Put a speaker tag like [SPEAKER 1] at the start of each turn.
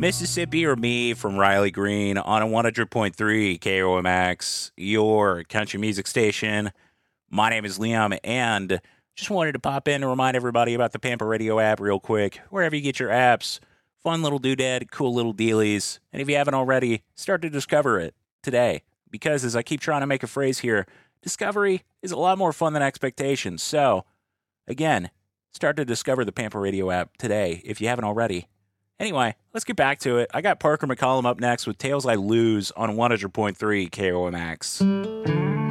[SPEAKER 1] Mississippi or Me from Riley Green on a 100.3 KOMX, your country music station. My name is Liam, and just wanted to pop in to remind everybody about the Pampa Radio app real quick. Wherever you get your apps, fun little doodad, cool little dealies. And if you haven't already, start to discover it today. Because as I keep trying to make a phrase here, discovery is a lot more fun than expectations. So, again, start to discover the Pampa Radio app today if you haven't already. Anyway, let's get back to it. I got Parker McCollum up next with Tales I Lose on 100.3 KOMX.